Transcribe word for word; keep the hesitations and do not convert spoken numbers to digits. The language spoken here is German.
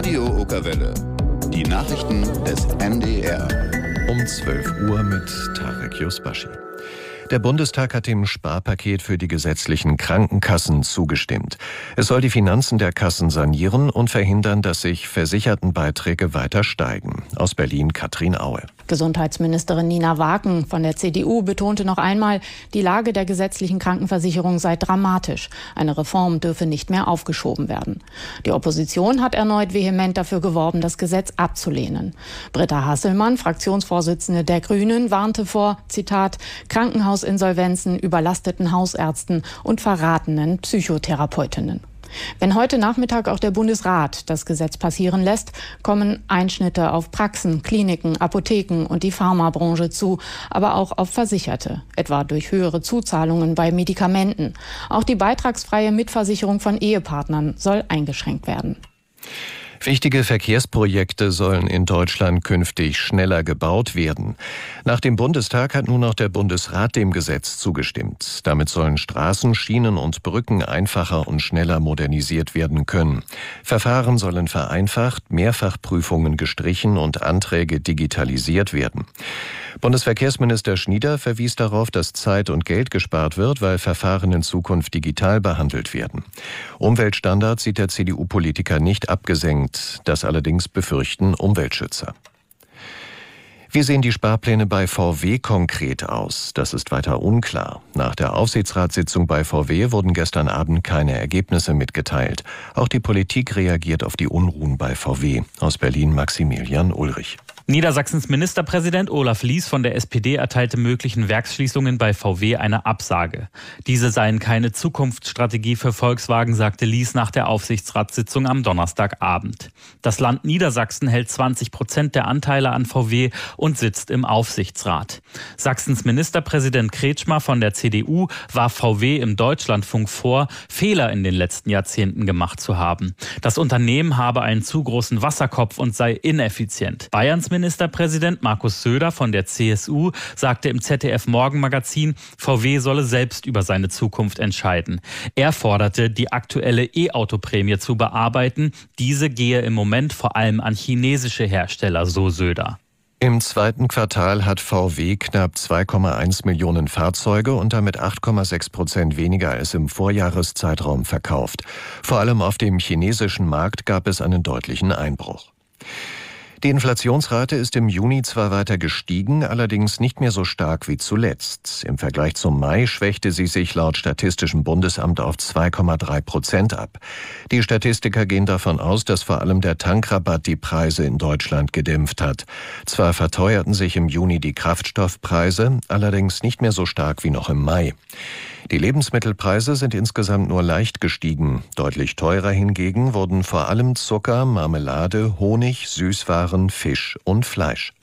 Radio Okerwelle. Die Nachrichten des N D R. Um zwölf Uhr mit Tarek Yusbashi. Der Bundestag hat dem Sparpaket für die gesetzlichen Krankenkassen zugestimmt. Es soll die Finanzen der Kassen sanieren und verhindern, dass sich Versichertenbeiträge weiter steigen. Aus Berlin Katrin Aue. Gesundheitsministerin Nina Waken von der C D U betonte noch einmal, die Lage der gesetzlichen Krankenversicherung sei dramatisch. Eine Reform dürfe nicht mehr aufgeschoben werden. Die Opposition hat erneut vehement dafür geworben, das Gesetz abzulehnen. Britta Hasselmann, Fraktionsvorsitzende der Grünen, warnte vor, Zitat, Krankenhausinsolvenzen, überlasteten Hausärzten und verratenen Psychotherapeutinnen. Wenn heute Nachmittag auch der Bundesrat das Gesetz passieren lässt, kommen Einschnitte auf Praxen, Kliniken, Apotheken und die Pharmabranche zu, aber auch auf Versicherte, etwa durch höhere Zuzahlungen bei Medikamenten. Auch die beitragsfreie Mitversicherung von Ehepartnern soll eingeschränkt werden. Wichtige Verkehrsprojekte sollen in Deutschland künftig schneller gebaut werden. Nach dem Bundestag hat nun auch der Bundesrat dem Gesetz zugestimmt. Damit sollen Straßen, Schienen und Brücken einfacher und schneller modernisiert werden können. Verfahren sollen vereinfacht, Mehrfachprüfungen gestrichen und Anträge digitalisiert werden. Bundesverkehrsminister Schnieder verwies darauf, dass Zeit und Geld gespart wird, weil Verfahren in Zukunft digital behandelt werden. Umweltstandards sieht der C D U-Politiker nicht abgesenkt, das allerdings befürchten Umweltschützer. Wie sehen die Sparpläne bei V W konkret aus? Das ist weiter unklar. Nach der Aufsichtsratssitzung bei V W wurden gestern Abend keine Ergebnisse mitgeteilt. Auch die Politik reagiert auf die Unruhen bei V W. Aus Berlin Maximilian Ulrich. Niedersachsens Ministerpräsident Olaf Lies von der S P D erteilte möglichen Werksschließungen bei V W eine Absage. Diese seien keine Zukunftsstrategie für Volkswagen, sagte Lies nach der Aufsichtsratssitzung am Donnerstagabend. Das Land Niedersachsen hält zwanzig Prozent der Anteile an V W und sitzt im Aufsichtsrat. Sachsens Ministerpräsident Kretschmer von der C D U warf V W im Deutschlandfunk vor, Fehler in den letzten Jahrzehnten gemacht zu haben. Das Unternehmen habe einen zu großen Wasserkopf und sei ineffizient. Bayerns Ministerpräsident Markus Söder von der C S U sagte im Z D F-Morgenmagazin, V W solle selbst über seine Zukunft entscheiden. Er forderte, die aktuelle E-Auto-Prämie zu bearbeiten. Diese gehe im Moment vor allem an chinesische Hersteller, so Söder. Im zweiten Quartal hat V W knapp zwei Komma eins Millionen Fahrzeuge und damit acht Komma sechs Prozent weniger als im Vorjahreszeitraum verkauft. Vor allem auf dem chinesischen Markt gab es einen deutlichen Einbruch. Die Inflationsrate ist im Juni zwar weiter gestiegen, allerdings nicht mehr so stark wie zuletzt. Im Vergleich zum Mai schwächte sie sich laut Statistischem Bundesamt auf zwei Komma drei Prozent ab. Die Statistiker gehen davon aus, dass vor allem der Tankrabatt die Preise in Deutschland gedämpft hat. Zwar verteuerten sich im Juni die Kraftstoffpreise, allerdings nicht mehr so stark wie noch im Mai. Die Lebensmittelpreise sind insgesamt nur leicht gestiegen. Deutlich teurer hingegen wurden vor allem Zucker, Marmelade, Honig, Süßwaren, Fisch und Fleisch.